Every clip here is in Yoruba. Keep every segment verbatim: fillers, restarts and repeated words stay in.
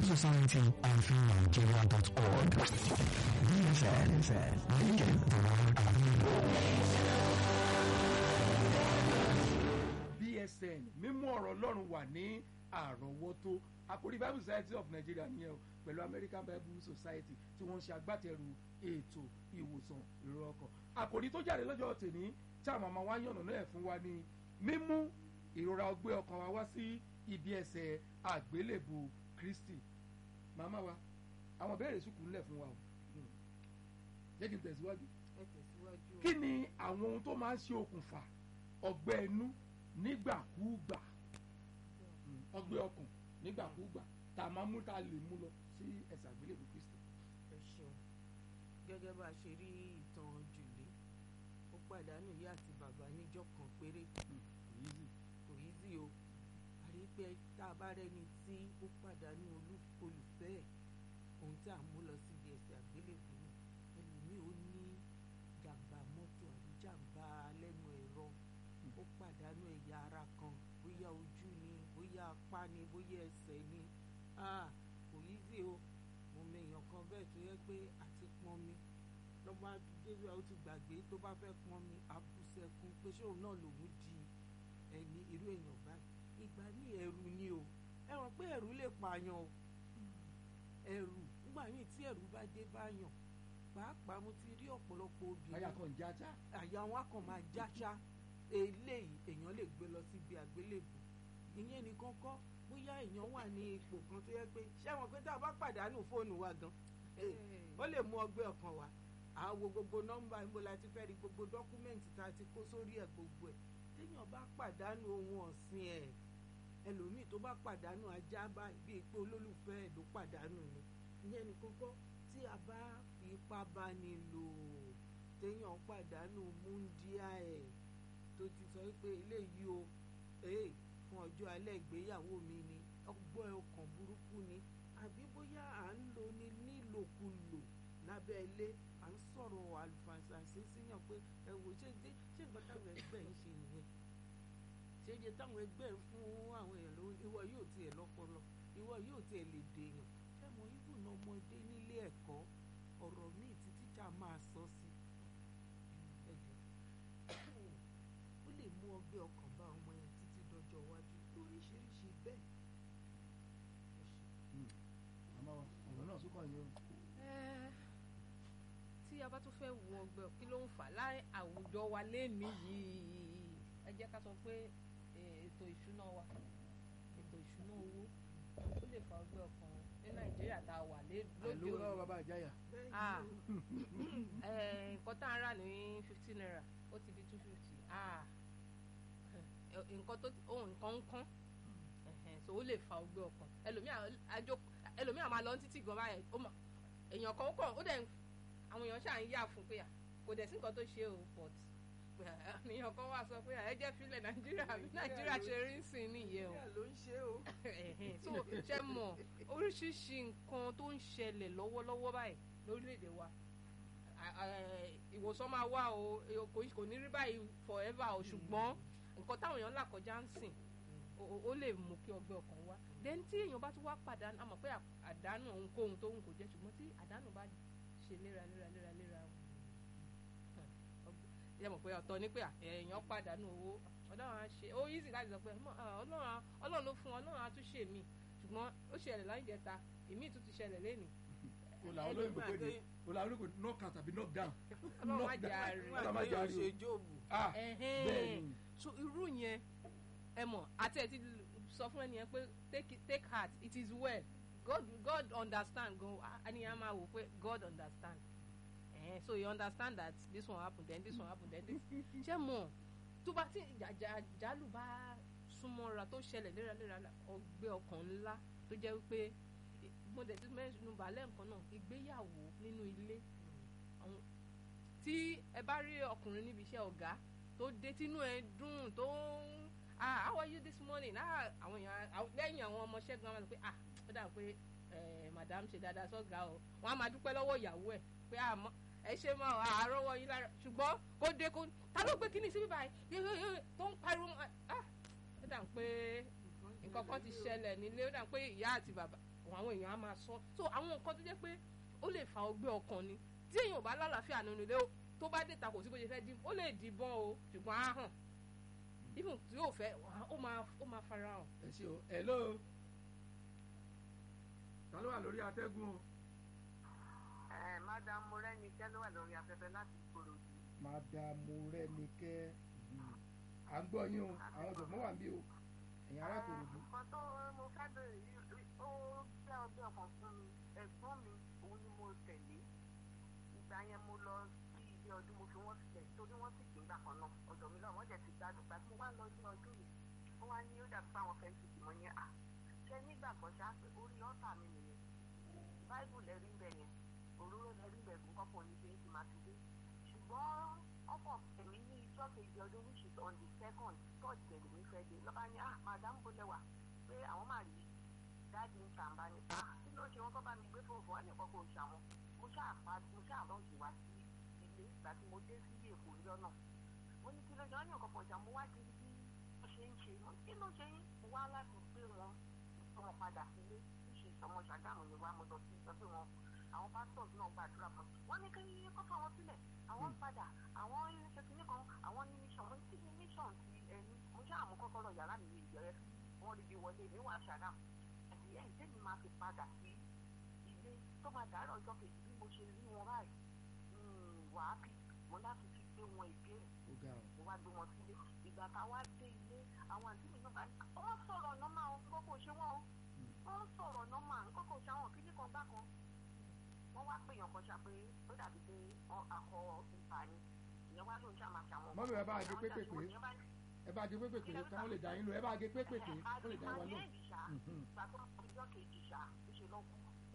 Bible Society and free nigeria dot org. B S N, making the world available. B S N mímú ọ̀rọ̀ Ọlọ́run wà ní àrọ́wọ́tó. Àkòrí Bible Society of Nigeria nìyẹn o, pẹ̀lú American Bible Society tí wọ́n ń ṣe agbátẹrù ètò ìwòsàn ìrora ọkàn. Àkòrí tó jáde lọ́jọ́ tèmi tí àwọn ọmọ wa yànnà náà fún wa ní mímú ìrora ọgbẹ́ ọkàn wa wá sí ibi ẹsẹ̀ àgbélébù Kristi. Màmá wa àwọn béèrè sùkúrú ńlẹ̀ fún wa o. Jẹ́ kí n tẹ̀síwájú. Kí ni àwọn ohun tó máa ń ṣe okùnfà ọgbẹ́ inú nígbàkúùgbà, ọgbẹ́ ọkàn nígbàkúùgbà tá a máa mú tá a lè mú lọ sí ẹsẹ̀ àgbélébù Kristi? Ẹ ṣeun. Gẹ́gẹ́ bá a ṣe rí ìtàn Jùlé, ó pàdánù ìyá àti bàbá níjọ́ kan péré. Kò easy o. Àrí pé tá a bá rẹ́ni tí ó pàdánù olùfẹ́ ẹ̀, ohun tí a mú lọ síbi ẹsẹ̀ àgbélébù ni ẹlòmíì ó ní jàǹbá mọ́tò àbí jàǹbá lẹ́nu ẹ̀rọ, ó pàdánù ẹ̀yà ara kan, bóyá ojú ni, bóyá apá ni, bóyá ẹsẹ̀ ni. Kò easy o. Mo mọ èèyàn kan bẹ́ẹ̀ tó yẹ pé àti pọn mi lọ́ba débi ó ti gbàgbé tó bá fẹ́ pọn mi abúṣẹ́kún pé ṣé òun náà lòun di ẹni irú èèyàn báyìí. Ìgbà ní ẹ̀rù ni o, ẹ rò pé ẹ̀rù lè pààyàn o. Ẹ̀rù nígbà míì tí ẹ̀rù bá dé báyàn, pàápàá mo ti rí ọ̀pọ̀lọpọ̀ obìnrin àyà kan jájá, àyà wọn kàn máa jáṣá. Eléyìí èèyàn lè gbé lọ síbi àgbélébù. Ìyẹn nìkan kọ́, bóyá èèyàn wà ní ipò kan tó yẹ pé ṣé wọn pé tá a bá pàdánù fóònù wa gan ó lè mú ọgbẹ́ ọkàn wa. Àwo gbogbo nọ́mbà níbo la ti fẹ́ rí gbogbo dọ́kúmẹ́ǹtì tá a ti kó sórí ẹ̀ gbogbo ẹ̀. Téèyàn bá pàdánù ohun ọ̀sìn ẹ̀, ẹlòmíì tó bá pàdánù ajá báyìí bíi pé olólùfẹ́ ẹ̀ ló pàdánù ni. Ìyẹn nìkan kọ́, tí a bá fi ipá bá ní lò, téèyàn pàdánù múndíá ẹ̀ tó ti sọ pé eléyìí o fún ọjọ́ alẹ́ ìgbéyàwó mi ni, ọgbọ́n ọkàn burúkú ni, àbí bóyá à ń lò ní nílòkulò lábẹ́ ilé, à ń sọ̀rọ̀ àlùfàǹsà sí síyàn pé ẹ wò ṣé ṣé nǹkan táwọn ẹgbẹ́ ń ṣe nìyẹn, ṣé iye táwọn ẹgbẹ́ ń fún àwọn èèyàn lówó, ìwọ yóò tiẹ̀ lọ́pọlọ, ìwọ yóò tiẹ̀ lè dèèyàn. Ṣé mo ibùnà ọmọdé nílé ẹ̀kọ́ ọ̀rọ̀ míì tí tíṣà máa sọ sí ẹ̀jẹ̀ ó lè mú ọgbẹ́ ọkàn bá ọmọ yẹn títí dọjọ́ iwájú lóríṣiríṣi bẹ́ẹ̀. Màmá wa ọ̀rọ̀ náà tún kàn yín o. Tí a bá tún fẹ́ wo ọgbẹ́ kí ló ń fà láì àwùjọ wa lénìí yìí, ẹ jẹ́ ká sọ pé ètò ìṣúná wa, ètò ìṣúná owó ó lè fa ọgbẹ́ ọkàn ní Nàìjíríà tá a wà lóde òní. Àìlówó lọ́wọ́ bàbá àjáyà. Nǹkan tá a rà ní fifteen naira ó ti di two fifty. Nǹkan tó ohun nǹkan ń kán, so ó lè fa ọgbẹ́ ọkàn. Ẹlòmíà máa lọ títí gan báyẹn, èèyàn kan ó kàn ó dẹ̀ àwọn èèyàn ṣáà ń yà fún pé kò dẹ̀ sí nǹkan tó ṣe o, but èèyàn kan wá sọ pé ẹ jẹ́ fílẹ̀ Nàìjíríà bí Nàìjíríà ṣe rí ń sìn nìyẹn o. ló ń ṣe o. So ṣe mọ̀ oríṣiríṣi nǹkan tó ń ṣẹlẹ̀ lọ́wọ́lọ́wọ́ báyìí lórílẹ̀‐èdè wa. Ìwòsàn máa wá o, kò ní rí báyìí forever o, ṣùgbọ́n nǹkan táwọn èèyàn là kọjá ń sìn ó lè mú kí ọgbẹ́ ọkàn wá. Then tí èèyàn bá tún wá pàdánù, a mọ̀ pé àdánù ohunkóhun tó ń kò jẹ́, ṣùgbọ́n tí àdánù bá ṣe léra léra léra léra ẹ mọ̀ pé ọ̀tọ̀ ni pé èèyàn pàdánù owó, Ọlọ́run á ṣe ó easy láti sọ pé Ọlọ́run ló fún Ọlọ́run á tún ṣe mí, ṣùgbọ́n ó ṣẹlẹ̀ láì jẹta, èmi tún ti ṣẹlẹ̀ lẹ́nìí. Òlà olóyìnbó pé ní òlà olóyìnbó knock out àbí knock down. Ọlọ́run má jà rí Ọlọ́run má jà rí jóòbù. Bẹ́ẹ̀ni. So irú yẹn ẹ mọ̀ àti ẹ̀ ti sọ fún ẹni yẹn pé take take heart, it is well, God God understand gan, ẹnìyàn máa wò pé God understand. Uh, so you understand that this one happen then this one happen then this. Ṣé mọ̀ tó bá tí jàjàjálù bá súnmọ́ra tó ṣẹlẹ̀ léraléra ọgbẹ́ ọkàn ńlá tó jẹ́ wípé mo dẹ̀ ti mẹ́nu balẹ̀ nǹkan náà, ìgbéyàwó nínú ilé, tí ẹ bá rí ọkùnrin níbi iṣẹ́ ọ̀gá tó dé tínú ẹ dùn tó ń ah how are you this morning, ah àwọn èèyàn lẹ́yìn àwọn ọmọọṣẹ́ gan wọn sọ pé ah ó dà pé madam ṣe dáadáa sọ́gà o, wọ́n á máa dúpẹ́ lọ́wọ́ ìyàwó ẹ̀ pé àmọ́ ẹ ṣe máa àárọ̀ wọ yín lára, ṣùgbọ́n kó dé kó ta ló gbé kíní síbí báyìí tó ń pariwo ah ó dà pé nǹkan kan ti ṣẹlẹ̀ nílé, ó dà pé ìyá àti bàbá àwọn èèyàn á máa sọ so àwọn nǹkan tó jẹ́ pé ó lè fa ọgbẹ́ ọkàn ni tí èèyàn ò bá lálàáfíà nínú ilé tó bá dé ta kò sí bó ṣe fẹ́ dín ó lè dìbọn o ṣùgbọ́n á hàn even tí yóò fẹ́ ó máa ó máa fara hàn. ẹ ṣe o hello ta ló wà lórí atẹ́gùn o. ẹ madam Morenike ló wà lórí afẹ́fẹ́ láti Ìkòròdú. madam Morenike à ń gbọ́ yín o àwọn ọ̀jọ̀gbọ́n wà ń bí o ẹ̀yin ará Ìkòròdú. nǹkan tó mo fẹ́ bèrè yìí ó jẹ́ ọgbẹ́ ọkàn fún mi ẹ̀gbọ́n mi òun ni mo tẹ̀lé ìgbà yẹn mo lọ sí ilé ọdún mo fi wọ́n sílẹ̀ torí wọ́n sì gbé gbàkan náà ọ̀dọ̀ mi náà wọ́n jẹ̀ ti gbádùn gbà tí mo wá lọ ilé ọdún yìí wọ́n wá ní ó dàbí pé àwọn fẹ́ẹ́ ti mọ̀ yẹn à ṣe nígbàgbọ́ ṣá pé orí ọ̀tà mi nìyẹn báìbù lẹ́rí ń bẹ̀ yẹn òróró lẹ́rí ń bẹ̀ fún kọ́pọ̀ ní bíi ti máa ti dé ṣùgbọ́n ọkọ̀ èmi ní ìjọ kejì ọdún which is on the second third tẹ̀lé mi fẹ́ dé lọ́ba ní ah madam bolẹ́wà pé àwọn máa rí dáàdi ń tàǹbà ní ah kí ló ṣe wọn kọ́ bá mi gbé fòfò wọn nìkan kò ṣàwọn mo ṣáà mo ṣáà lọ sí wa sí ilé ìgbà tí mo dé sí èkó lọ́nà mo ní kí ló ṣe wọn ní ọkọ̀ pọ̀jà mo wá kiri bí wọ́n ṣe ń ṣe kí ló ṣe yín mo wá láti gbé wọn wọn padà sílé ṣe ọmọ ṣàgámù ni wá mo lọ sí sọ pé wọn àwọn pastors náà gbàdúrà fún wọn ní kí kọ́ fún àwọn sílẹ̀ àwọn ń padà àwọn ṣe kìíní kan àwọn ní mission mo ní kí ni mission ti ẹni mo ṣe àwọn kọ́kọ́rọ́ yàrá mi ìjọyẹ wọn rí bí wọlé mi wà ṣàgámù àti ẹ̀yìn tẹ́mi máa fi padà sí ilé tó máa dàárọ̀ ọjọ́ kejì bí mo ṣe rí wọn báyìí wàá pì mo láti fi gbé wọn ìbéèrè mo wá gbé wọn sílé ìgbà táwa dé ilé àwọn àǹtí mi náà bá ní wọ́n sọ̀rọ̀ nọ́mà o nǹkan kò ṣe wọ́n o wọ́n sọ̀rọ̀ nọ́mà nǹkan kò ṣe àwọn kíní kan gbá kan wọ́n wá pè yàn kan ṣá pé ó dàbí pé akọ ìfà ni ìyẹn wá lóun ṣá máa ṣe àwọn. mọ́mí ẹ bá a gé pépèpé ẹ bá a gé pépèpé káwọn lè dá yín lò ẹ bá a gé pépèpé ó lè dá wa lò. ìgbà tó ń bọ̀ ọjọ́ kejì ṣá ó ṣe lọ́kù.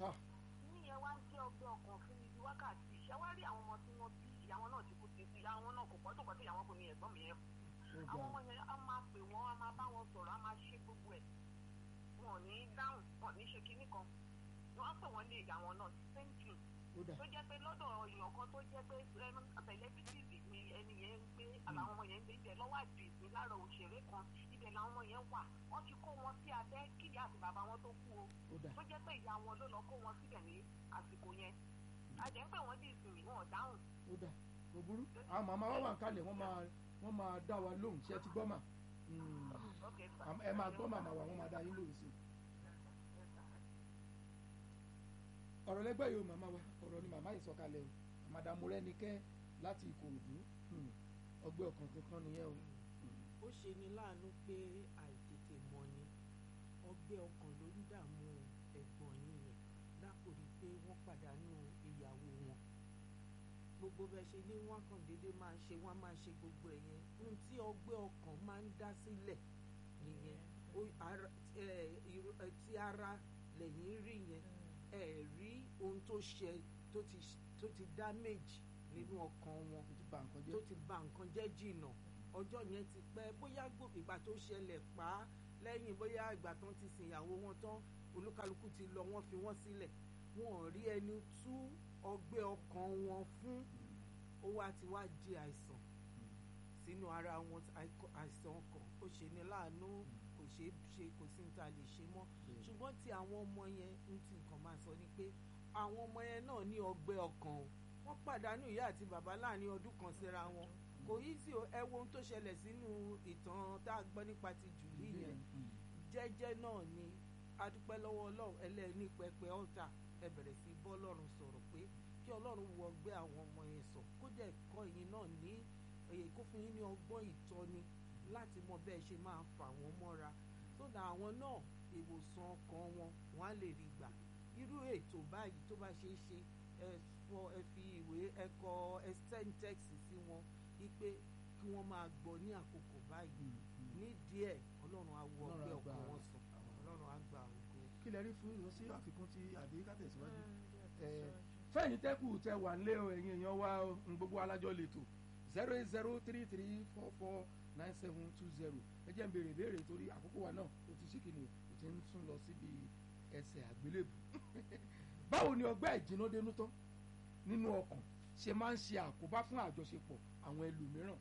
ní ìyẹn wá ń jẹ́ ọgbẹ́ ọkàn fún mi bí wákàtí ìṣẹ́ wá rí àwọn ọmọ tí wọ́n bí ìyàwó náà ti kú ti fi ìyàwó náà kò pọ̀ tó pọ̀ tó ìyàwó kò ní ẹ̀gbọ́n mi yẹn àwọn ọmọ yẹn á máa pè wọ́n á máa bá wọn sọ̀rọ̀ á máa ṣe gbogbo ẹ̀ wọn ò ní dáhùn wọn ò ní ṣe kinní kan wọn á pè wọ́n lé ìyàwó náà same thing tó jẹ́ pé lọ́dọ̀ èèyàn kan tó jẹ́ pé celebrities ni ẹni yẹn ń gbé àwọn ọmọ yẹn ń gbé ibẹ̀ lọ́wọ́ àdìsí lára òṣèré kan ibẹ̀ làwọn ọmọ yẹn wà wọ́n ti kó wọn sí abẹ́ kíyà àti bàbá wọn tó kú o tó jẹ́ pé ìyá wọn ló lọ kó wọn síbẹ̀ ní àsìkò yẹn àjẹ́ ń pè wọ́n dì sí wọn ò dáhùn. ó dà kò burú àwọn màmá wa wà ń kalẹ̀ wọ́n máa wọ́n máa dá wa lóhùn ṣé ti gbọ́ mà ẹ máa gbọ́ màmá wa wọ́n máa dá yín lóhùn sí i. ọ̀rọ̀ lẹ́gbẹ́ yìí o màmá wa ọ̀rọ̀ ni màmá yìí sọ kalẹ̀ o madam Morenike láti Ìkòròdú ọgbẹ́ ọkàn kankan nìyẹn o. ó ṣe ni láàánú pé àìtètè mọ̀ ni ọgbẹ́ ọkàn ló ń dààmú ẹ̀gbọ́n yín yẹn lákòrí pé wọ́n pàdánù ìyàwó wọn gbogbo bẹ́ẹ̀ ṣe ní wọ́n kàn déédéé máa ń ṣe wọ́n máa ń ṣe gbogbo ẹ̀ yẹn ohun tí ọgbẹ́ ọkàn máa ń dá sílẹ̀ nìyẹn tí ara lẹ́yìn rí yẹn ẹ rí ohun tó ṣe tó ti tó ti damage nínú ọkàn wọn tó ti bà nǹkan jẹ́ jìnnà ọjọ́ yẹn ti pẹ́ bóyá ìgbà tó ṣẹlẹ̀ pa á lẹ́yìn bóyá ìgbà tán ti sin ìyàwó wọn tán olúkálukú ti lọ wọ́n fi wọ́n sílẹ̀ wọn ò rí ẹni tú ọgbẹ́ ọkàn wọn fún ó wá ti wá di àìsàn sínú ara wọn àìsàn ọkàn ó ṣe ní láàánú kò ṣeé ṣe kò sí ní ta lè ṣe mọ́ ṣùgbọ́n tí àwọn ọmọ yẹn ń ti nǹkan máa sọ ni pé àwọn ọmọ yẹn náà ní ọgbẹ́ ọkàn o wọ́n pàdánù ìyá àti bàbá láàrin ọdún kan síra wọn kò yí sí ẹ wo ohun tó ṣẹlẹ̀ sínú ìtàn tá a gbọ́ nípa ti Jùlí yẹn jẹ́jẹ́ náà ni adúpẹ́ lọ́wọ́ Ọlọ́run ẹlẹ́ni pẹpẹ ọ̀tà ẹ bẹ̀rẹ̀ sí bọ́ Ọlọ́run sọ̀rọ̀ pé kí Ọlọ́run wọ ọgbẹ́ àwọn ọmọ yẹn sọ kó dẹ̀ kọ́ ẹ̀yin náà ní èyí kó fún yín ní ọgbọ́n ìtọ́ni láti mọ bẹ́ẹ̀ ṣe máa fà wọ́n mọ́ra sódà àwọn náà ìwòsàn ọkàn wọn wọn á lè rí gbà irú ètò báyìí tó bá ṣe é ṣe ẹ fọ ẹ fi ìwé ẹ kọ ẹ send text sí wọn wípé kí wọ́n máa gbọ́ ní àkókò báyìí ní díẹ̀ Ọlọ́run á wọ ọgbẹ́ ọkàn wọn sùn Ọlọ́run á gbà ògo. kí lẹ rí fún ìlọ sí àfikún tí àbí ká tẹ̀síwájú. fẹ́yìn tẹ́kù tẹ wà nílé o ẹ̀yin èèyàn wa gbogbo alájọ lẹ́tọ̀ zero eight zero three three four four nine seven two zero ẹ jẹ́ n béèrè béèrè torí àkókò wa náà ó ti ṣí kìnìún ó ti ń tún lọ síbi ẹsẹ̀ àgbélébù. báwo ni ọgbẹ́ ìjìnnádénú tán nínú ọkàn ṣe máa ń ṣe àkóbá fún àjọṣepọ̀ àwọn ẹlòmíràn.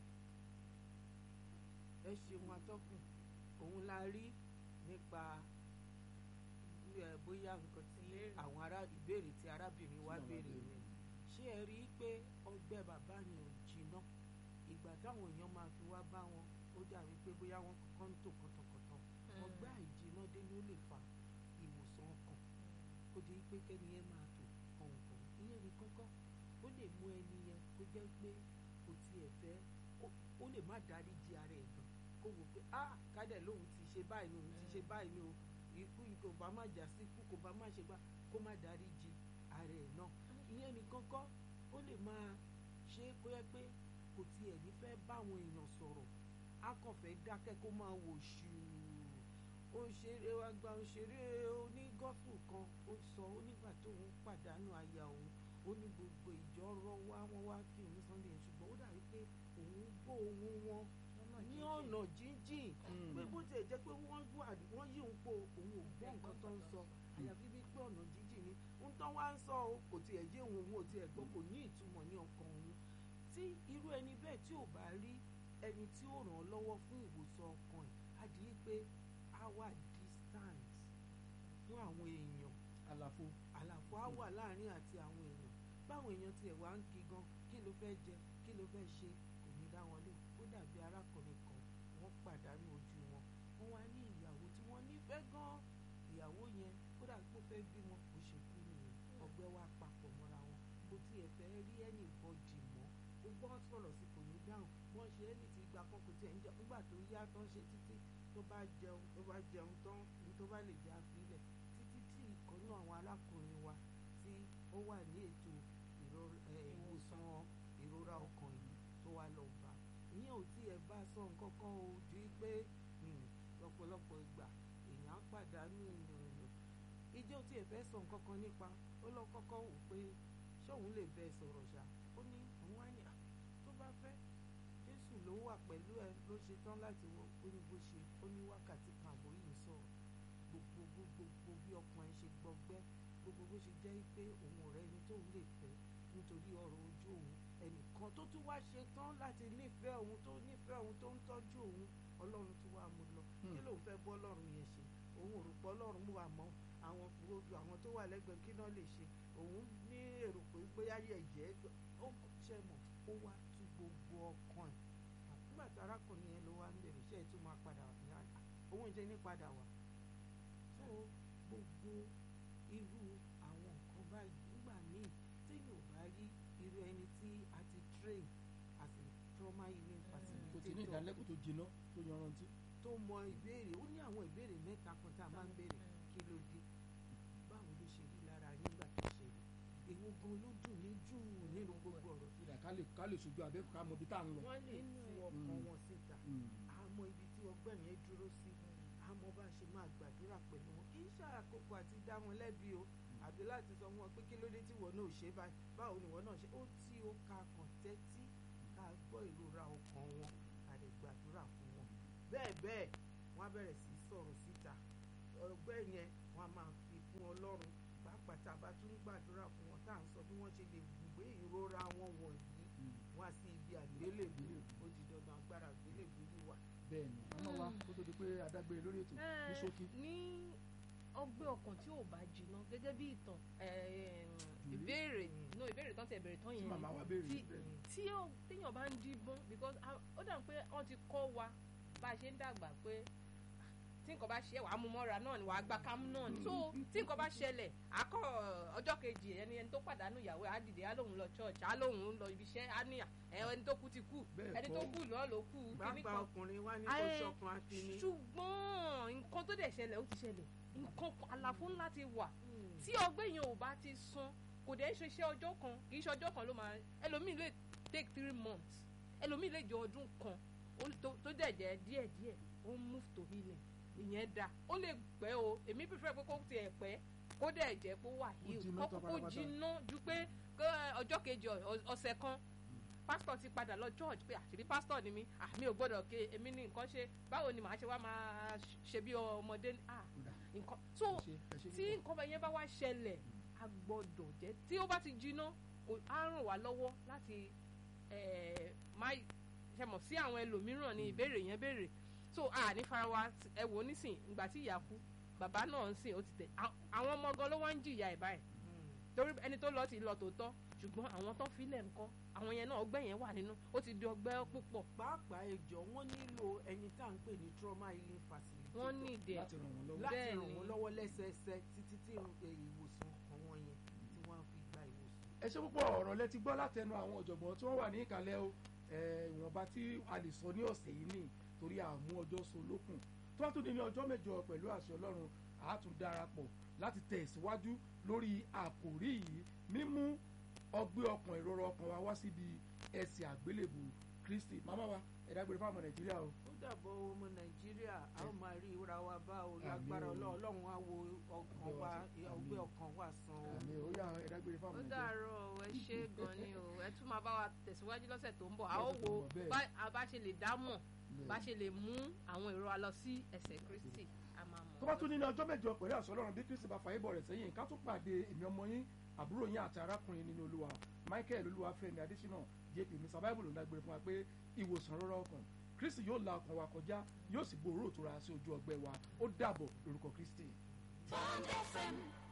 ẹ ṣeun atọ́kùn òun la rí nípa ẹ bóyá nǹkan tí àwọn ará ìbéèrè tí arábìnrin wa béèrè yẹn ṣé ẹ rí i pé ọgbẹ́ bàbá yẹn ò jiná ìgbà táwọn èèyàn máa fi wá bá wọn ó dàbí pé bóyá wọn kọ́kọ́ ń tò kọ̀tọ̀kọ̀tọ̀ ọgbẹ́ àìjiná dé ló lè fa ìwòsàn ọkàn kó di pé kẹ́ni yẹn máa tò kọ̀ǹkọ̀ǹ ìyẹn ní kọ́kọ́ ó lè mú ẹni yẹn kó jẹ́ pé kò tiẹ̀ fẹ́ ó lè má dáríji ara ẹ̀ gan kó wò pé ah kádẹ̀ lóun ti ṣe báyìí ni òun ti ṣe báyìí ni o ikú kò bá má jà sí ikú kò bá má ṣe gbá kó má dáríji ara ẹ̀ náà ìyẹn ní kọ́kọ́ ó lè máa ṣe kó yẹ pé kò tiẹ̀ ní fẹ́ báwọn èèyàn sọ̀rọ̀ á kàn fẹ́ dákẹ́ kó máa wò ṣùù òṣèré àgbà òṣèré onígọ́fù kan ó sọ ó nígbà tóun pàdánù aya òun ó ní gbogbo ìjọ rọ wá wọn wá kí òun Sunday yẹn ṣùgbọ́n ó dàbí pé òun gbọ́ ohùn wọn ní ọ̀nà jíjìn pé bó tiẹ̀ jẹ́ pé wọ́n wọ́n yí òun po òun ò gbọ́ nǹkan tó ń sọ àyàfi bíi pé ọ̀nà jíjìn ni ń tán wá ń sọ kò tiẹ̀ yé òun òun ò tiẹ̀ gbọ́ kò ní ìtumọ̀ ní ọkàn òun tí irú ẹni bẹ́ẹ̀ tí ò bá rí ẹni tí ó ràn án lọ́wọ́ fún ìwòsàn ọkàn ẹ̀ á di pé á wà distance fún àwọn èèyàn àlàfo àlàfo á wà láàrin àti àwọn èèyàn báwọn èèyàn tiẹ̀ wá ń kí gan kí ló fẹ́ jẹ kí ló fẹ́ ṣe kò ní dá wọn lé ó dàbí arákùnrin kan wọ́n pàdánù ojú wọn wọ́n wá ní ìyàwó tí wọ́n nífẹ̀ẹ́ gan ìyàwó yẹn ó dàbí pé ó fẹ́ bí wọn kò ṣe kú nìyẹn ọgbẹ́ wa papọ̀ mọ́ra wọn kò tiẹ̀ fẹ́ rí ẹnì bọ́dì mọ́ ó gbọ́ sọ̀rọ̀ sí kò ní dáhùn wọ́n ṣe ẹnì tí ìgbà kan kò tiẹ̀ ń jẹ nígbà tó yá tán ṣe títí tó bá jẹun tó bá jẹun tán tó bá lè jẹ àfilẹ̀ títí tí ìkan náà àwọn arákùnrin wa tí ó wà ní ètò ìwòsàn ìrora ọkàn yìí tó wá lọ bá ìyẹn ò tí ẹ bá sọ nǹkan kan o ju pé lọ́pọ̀lọpọ̀ ìgbà èèyàn á pàdánù èèyàn ìjọ tí ẹ fẹ́ sọ nǹkan kan nípa ó lọ kọ́kọ́ wò pé ṣóun lè bẹ sọ̀rọ̀ ṣá ó ní òun á ní à tó bá fẹ́ Jésù ló wà pẹ̀lú ẹ ló ṣe tán láti wọ ó ní bó ṣe ó ní wákàtí kan àbọ̀ yìí ń sọ̀rọ̀ gbogbo gbogbo bí ọkàn ẹ ṣe gbọgbẹ́ gbogbo bó ṣe jẹ́ pé òun ọ̀rẹ́ ẹni tóun lè fẹ́ nítorí ọ̀rọ̀ ojú òun ẹnìkan tó tún wá ṣe tán láti nífẹ̀ẹ́ òun tó nífẹ̀ẹ́ òun tó ń tọ́jú òun Ọlọ́run tún wá mú lọ kí ló fẹ́ bọ́ Ọlọ́run yẹn ṣe òun ò rò pé Ọlọ́run mú wa mọ́ àwọn gbogbo àwọn tó wà lẹ́gbẹ̀ẹ́ kí náà lè ṣe òun ní èrò pé bóyá yẹ̀yẹ́ ó ṣe mọ̀ ó wá tú gbogbo ọkàn ẹ̀ nígbà tí arákùnrin yẹn ló wá ń bèrè ṣé ẹ tún máa padà wà ní àná òun ìjẹ́ ní padà wà so gbogbo irú àwọn nǹkan báyìí nígbà míì téèyàn ò bá rí irú ẹni tí a ti train as a trauma healing facilitator kò tí ní ìdánilẹ́kọ̀ọ́ tó jiná tó yanrantí tó mọ ìbéèrè ó ní àwọn ìbéèrè mẹ́ta kan tá a máa ń béèrè kí ló dé báwo ló ṣe rí lára nígbà tó ṣẹlẹ̀ èwo gan ló dùn ní jù nínú gbogbo ọ̀rọ̀ ìdá ká lè ká lè sojú abẹ́ ká mọ ibi tá à ń lọ. wọ́n lè tú ọkàn wọn síta àmọ́ ibi tí ọgbẹ́ yẹn dúró sí àmọ́ bá ṣe máa gbàdúrà pẹ̀lú wọn kì í ṣàkókò àti dá wọn lẹ́bi o àbí láti sọ wọn pé kí ló dé tí wọn náà ṣe báyìí báwo ni wọn náà ṣe ó tí ó ka kàn tẹ́tí ká gbọ́ ìrora ọkàn wọn ká lè gbàdúrà fún wọn bẹ́ẹ̀ bẹ́ẹ̀ wọ́n á bẹ̀rẹ̀ sí sọ̀rọ̀ síta ọgbẹ́ yẹn wọ́n á máa fi fún Ọlọ́run pàápàá tá a bá tún gbàdúrà fún wọn tá à ń sọ bí wọ́n ṣe lè gbé ìrora wọn wọ̀nyí wá sí ibi àgbélébù ó di dandan agbára àgbélébù yìí wà. bẹ́ẹ̀ni ọmọ wa kó tó di pé adágbére lórí ètò ní ṣókí. ní ọgbẹ́ ọkàn tí ò bá jiná gẹ́gẹ́ bí ìtàn ìbéèrè no ìbéèrè tán tẹ̀ bẹ̀rẹ̀ tán yẹn tí màmá wa béèrè tí tí téèyàn bá ń díbọ́n because ó dà pé wọ́n ti kọ́ wa bá a ṣe ń dàgbà pé tí nǹkan bá ṣe wàá mú mọ́ra náà ni wàá gba kámú náà ni so tí nǹkan bá ṣẹlẹ̀ àkọ́ ọjọ́ kejì ẹni ẹni tó pàdánù ìyàwó á dìde á lóun lọ church á lóun lọ ibi iṣẹ́ á ní ẹni tó kú ti kú ẹni tó kú náà ló kú. bàbá ọkùnrin wa ní kó ṣọkan àti ní. ṣùgbọ́n nǹkan tó dẹ̀ ṣẹlẹ̀ ó ti ṣẹlẹ̀ nǹkan àlàfo ńlá ti wà tí ọgbẹ́ yẹn ò bá ti sán kò dẹ̀ ṣe iṣẹ́ ọjọ́ kan kì í ṣe ọjọ́ kan ló máa ẹlòmíì lè take three months ẹlòmíì lè jẹ ọdún kan tó dẹ̀ jẹ́ díẹ̀díẹ̀ ó ń move to healing ìyẹn da ó lè pẹ́ o èmi prefer pé kó tiẹ̀ pẹ́ kó dẹ̀ jẹ́ kó wà healed kó jiná ju pé ọjọ́ kejì ọ̀sẹ̀ kan pásítọ̀ ti padà lọ church pé àṣírí pásítọ̀ ni mí àmì ò gbọ́dọ̀ ké èmi ní nǹkan ṣe báwo ni màá ṣe wá máa ṣe bí ọmọdé nǹkan so tí nǹkan yẹn bá wá ṣẹlẹ̀ a gbọ́dọ̀ jẹ́ tí ó bá ti jiná á ràn wá lọ́wọ́ láti máa ṣe mọ̀ sí àwọn ẹlòmíràn ní ìbéèrè yẹn béèrè so a ní fara wa ẹ wò nísìn ìgbà tí ìyá kú bàbá náà ń sìn ó ti tẹ̀ àwọn ọmọ gan ló wá ń jìyà ẹ̀ báyìí torí ẹni tó lọ ti lọ tòótọ́ ṣùgbọ́n àwọn tó filẹ̀ ńkọ́ àwọn yẹn náà ọgbẹ́ yẹn wà nínú ó ti di ọgbẹ́ púpọ̀. pàápàá ẹjọ́ wọ́n nílò ẹni tá à ń pè ní trauma healing facility. wọ́n ní ìdẹ láti ràn wọ́n lọ́wọ́ láti ràn wọ́n lọ́wọ́ lẹ́sẹẹsẹ títí tí ìwòsàn àwọn yẹn tí wọ́n á fi gba ìwòsàn. ẹ ṣe púpọ̀ ọ̀rọ̀ lẹ ti gbọ́ látẹnu àwọn ọ̀jọ̀gbọ́n tí wọ́n wà ní ìkàlẹ̀ o ìwọ̀nba tí a lè sọ ní ọ̀sẹ̀ yìí nì torí àmú ọjọ́ so lókun tó wá tún di ní ọjọ́ mẹ́jọ pẹ̀lú àṣẹ Ọlọ́run a tún darapọ̀ láti tẹ̀síwájú lórí àkòrí yìí mímú ọgbẹ́ ọkàn ìrora ọkàn wa wá síbi ẹsẹ̀ àgbélébù Kristi màmá wa ẹ̀dá gbére fáwọn Nàìjíríà o. ó dàbọ̀ ọmọ Nàìjíríà a ó máa rí ìwúra wa bá o lágbára Ọlọ́run á wo ọkàn wa ọgbẹ́ ọkàn wa san o. àmín ó yá ẹ̀dá gbére fáwọn ó Nàìjíríà. dàárọ̀ ẹ ṣé gan ni o ẹ tún máa bá wa tẹ̀síwájú lọ́sẹ̀ tó ń bọ̀ a ó wo bá a ṣe lè dá mọ̀ bá a ṣe lè mú àwọn èrò wa lọ sí ẹsẹ̀ Kristi a máa mọ̀. tó bá tún ní ní ọjọ́ mẹ́jọ pẹ̀lú àṣẹ Ọlọ́run bí Kristi bá fàyè bọ̀ rẹ̀ sẹ́yìn ká tún pàdé èmi ọmọ yín àbúrò yín àti arákùnrin nínú Olúwa Michael Olúwafẹ́mi Adésínà jp mr bible ló ń dágbére fún wa pé ìwòsàn rọrọ ọkàn Kristi yóò la ọkàn wa kọjá yóò sì gbòòrò òtura sí ojú ọgbẹ́ wa ó dàbọ̀ lórúkọ Kristi. Bond F M